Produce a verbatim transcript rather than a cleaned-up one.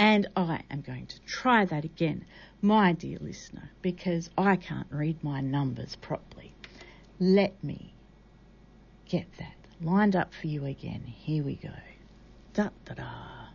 And I am going to try that again, my dear listener, because I can't read my numbers properly. Let me get that lined up for you again. Here we go. Da da da.